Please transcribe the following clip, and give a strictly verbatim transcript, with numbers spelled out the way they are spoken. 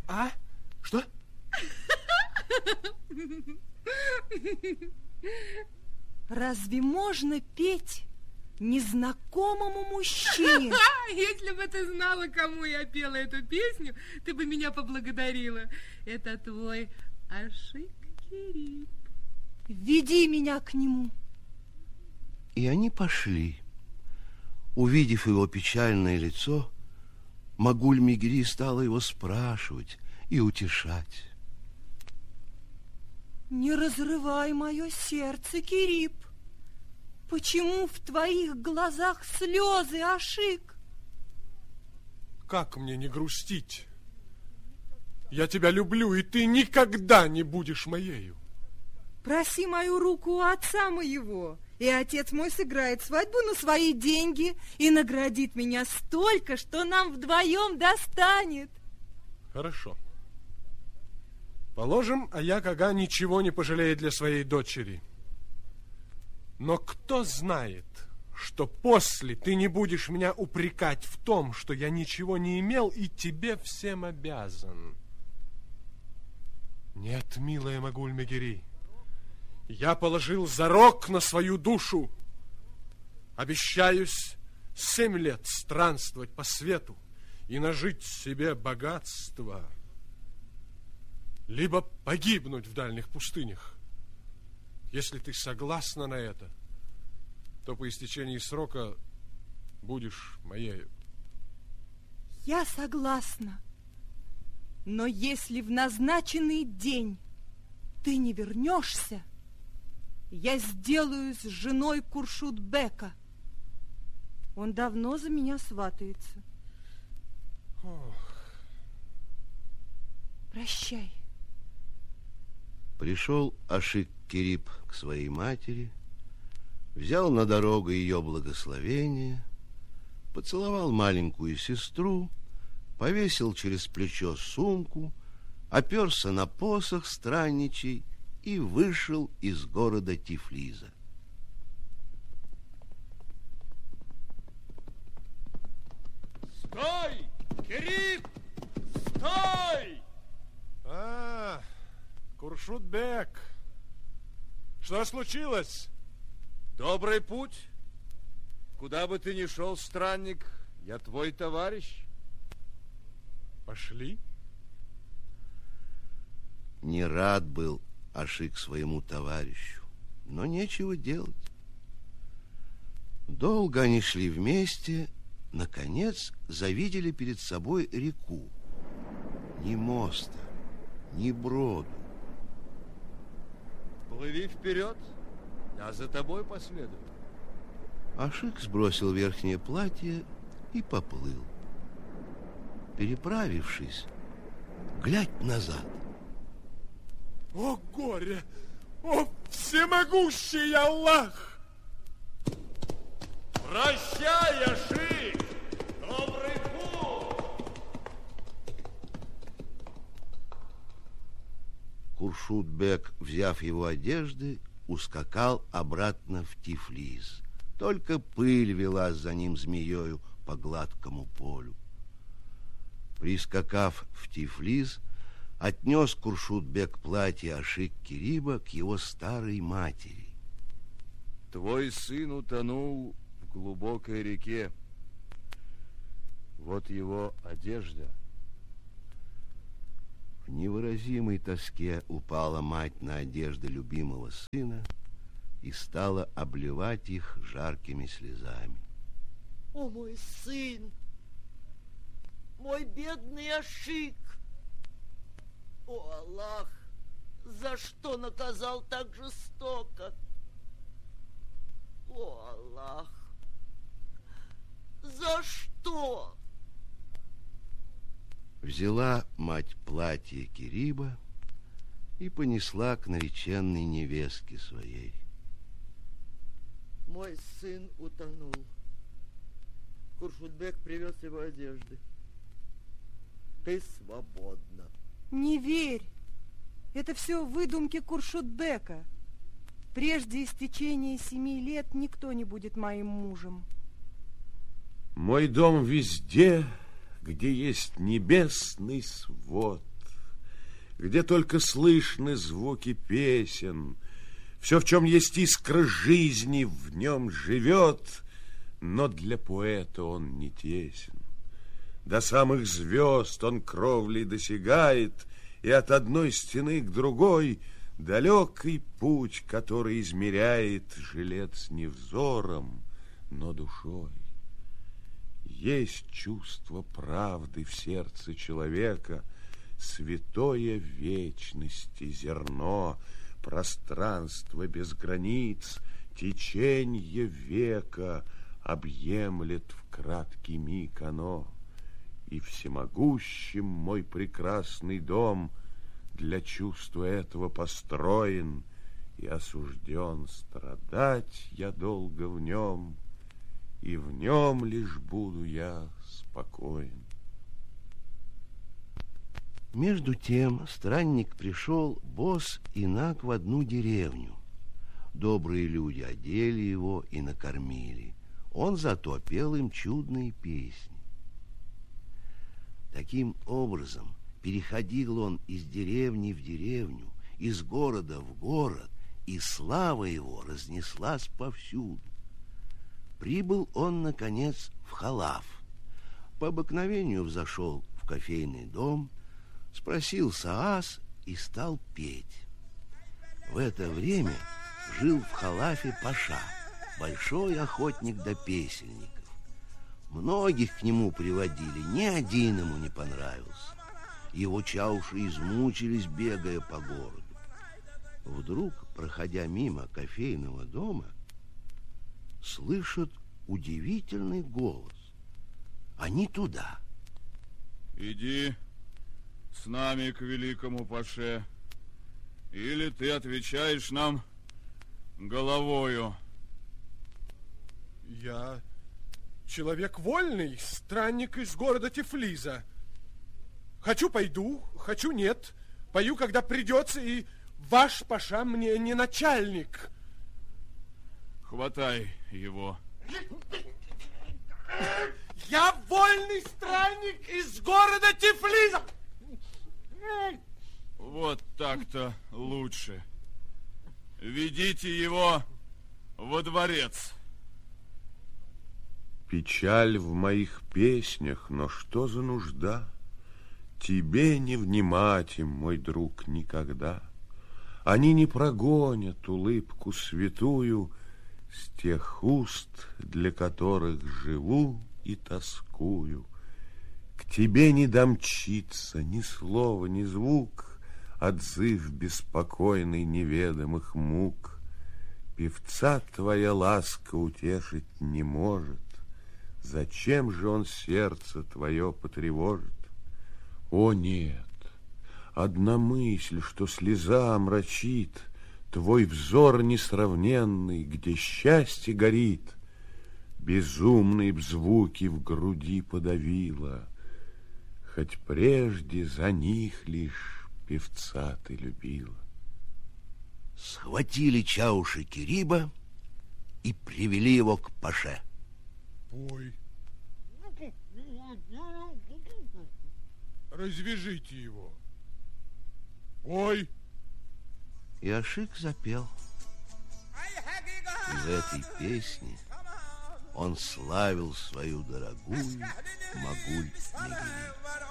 А? Что? Разве можно петь незнакомому мужчине? Если бы ты знала, кому я пела эту песню, ты бы меня поблагодарила. Это твой Ашик Кериб. Веди меня к нему. И они пошли. Увидев его печальное лицо, Магуль Мегери стала его спрашивать и утешать. Не разрывай мое сердце, Кериб. Почему в твоих глазах слезы, Ашик? Как мне не грустить? Я тебя люблю, и ты никогда не будешь моею. Проси мою руку у отца моего, и отец мой сыграет свадьбу на свои деньги и наградит меня столько, что нам вдвоем достанет. Хорошо. Положим, Аяк Ага ничего не пожалеет для своей дочери. Но кто знает, что после ты не будешь меня упрекать в том, что я ничего не имел и тебе всем обязан. Нет, милая Магуль Мегери, я положил зарок на свою душу. Обещаюсь семь лет странствовать по свету и нажить себе богатство, либо погибнуть в дальних пустынях. Если ты согласна на это, то по истечении срока будешь моею. Я согласна. Но если в назначенный день ты не вернешься, я сделаюсь женой Куршудбека. Он давно за меня сватается. Ох. Прощай. Пришел Ашик Кериб к своей матери, взял на дорогу ее благословение, поцеловал маленькую сестру, повесил через плечо сумку, оперся на посох странничий и вышел из города Тифлиза. Стой, Кериб! Стой! А, Куршудбек, что случилось? Добрый путь. Куда бы ты ни шел, странник, я твой товарищ. Пошли. Не рад был Ашик своему товарищу, но нечего делать. Долго они шли вместе, наконец завидели перед собой реку. Ни моста, ни броду. Плыви вперед, я за тобой последую. Ашик сбросил верхнее платье и поплыл. Переправившись, глядь назад. О, горе! О, всемогущий Аллах! Прощай, Ашик! Добрый путь! Куршудбек, взяв его одежды, ускакал обратно в Тифлиз. Только пыль велась за ним змеёю по гладкому полю. Прискакав в Тифлиз, отнес Куршудбек платье Ашик Кериба к его старой матери. Твой сын утонул в глубокой реке. Вот его одежда. В невыразимой тоске упала мать на одежды любимого сына и стала обливать их жаркими слезами. О, мой сын! Мой бедный Ашик! О, Аллах! За что наказал так жестоко? О, Аллах! За что? Взяла мать платье Кериба и понесла к нареченной невестке своей. Мой сын утонул. Куршудбек привез его одежды. Ты свободна. Не верь. Это все выдумки Куршудбека. Прежде истечения семи лет никто не будет моим мужем. Мой дом везде, где есть небесный свод. где только слышны звуки песен. Все, в чем есть искра жизни, в нем живет, но для поэта он не тесен. До самых звезд он кровлей досягает, и от одной стены к другой далекий путь, который измеряет жилец не взором, но душой. Есть чувство правды в сердце человека, святое вечности зерно, пространство без границ, теченье века объемлет в краткий миг оно. И всемогущим мой прекрасный дом для чувства этого построен, и осужден страдать я долго в нем, и в нем лишь буду я спокоен. Между тем странник пришел босс и наг в одну деревню. Добрые люди одели его и накормили. Он зато пел им чудные песни. Таким образом переходил он из деревни в деревню, из города в город, и слава его разнеслась повсюду. Прибыл он, наконец, в Халаф. По обыкновению взошел в кофейный дом, спросил саас и стал петь. В это время жил в Халафе паша, большой охотник до песельников. Многих к нему приводили, ни один ему не понравился. Его чауши измучились, бегая по городу. Вдруг, проходя мимо кофейного дома, слышат удивительный голос. Они туда. Иди с нами к великому паше, или ты отвечаешь нам головою. Я человек вольный, странник из города Тифлиза. Хочу пойду, хочу нет. Пою, когда придется, и ваш паша мне не начальник. Хватай его. Я вольный странник из города Тифлиза. Вот так-то лучше. Ведите его во дворец. Печаль в моих песнях, но что за нужда? Тебе не внимать им, мой друг, никогда. Они не прогонят улыбку святую с тех уст, для которых живу и тоскую. К тебе не домчится ни слова, ни звук, отзыв беспокойный неведомых мук. Певца твоя ласка утешить не может. Зачем же он сердце твое потревожит? О, нет! Одна мысль, что слеза омрачит твой взор несравненный, где счастье горит, безумные б звуки в груди подавила, хоть прежде за них лишь певца ты любила. Схватили чауши Кериба и привели его к паше. Ой. Развяжите его. Ой. И Ашик запел. И в этой песне он славил свою дорогую Магуль-Мегили.